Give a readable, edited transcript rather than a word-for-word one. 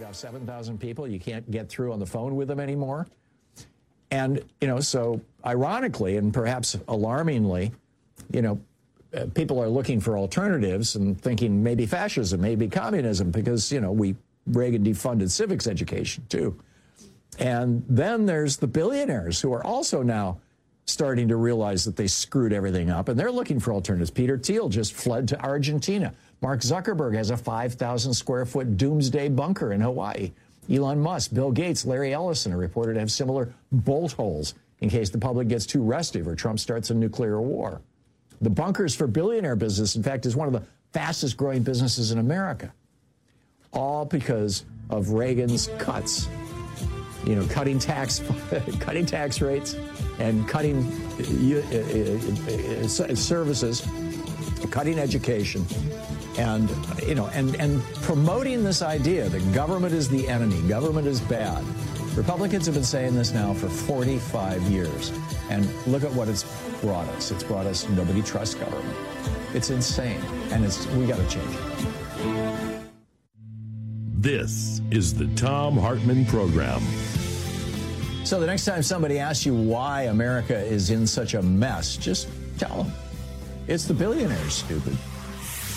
off 7,000 people. You can't get through on the phone with them anymore. And, so ironically and perhaps alarmingly, people are looking for alternatives and thinking maybe fascism, maybe communism, because, Reagan defunded civics education, too. And then there's the billionaires who are also now starting to realize that they screwed everything up, and they're looking for alternatives. Peter Thiel just fled to Argentina. Mark Zuckerberg has a 5,000 square foot doomsday bunker in Hawaii. Elon Musk, Bill Gates, Larry Ellison are reported to have similar bolt holes in case the public gets too restive or Trump starts a nuclear war. The bunkers for billionaire business, in fact, is one of the fastest growing businesses in America. All because of Reagan's cuts. Cutting tax rates and cutting services, cutting education, and promoting this idea that government is the enemy, government is bad. Republicans have been saying this now for 45 years, and look at what it's brought us. It's brought us nobody trusts government. It's insane, and we got to change it. This is the Thom Hartmann Program. So the next time somebody asks you why America is in such a mess, just tell them it's the billionaires, stupid.